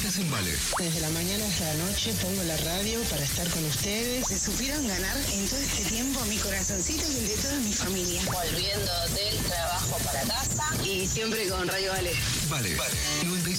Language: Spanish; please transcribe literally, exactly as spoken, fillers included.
Noticias en Vale. Desde la mañana hasta la noche pongo la radio para estar con ustedes. Se supieron ganar en todo este tiempo mi corazoncito y el de toda mi familia. Volviendo del trabajo para casa y siempre con Radio Vale. Vale, vale. noventa y